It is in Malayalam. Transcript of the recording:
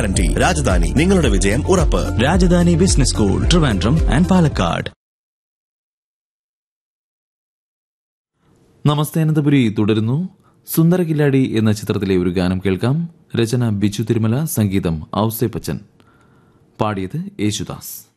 ഗ്യാരണ്ടി. രാജധാനി, നിങ്ങളുടെ വിജയം ഉറപ്പ്. Rajdhani business school, Trivandrum and Palakkad. നമസ്തേ അനന്തപുരി തുടരുന്നു. സുന്ദര കില്ലാടി എന്ന ചിത്രത്തിലെ ഒരു ഗാനം കേൾക്കാം. രചന ബിജു തിരുമല, സംഗീതം ഔസേപ്പച്ചൻ, പാടിയത് യേശുദാസ്.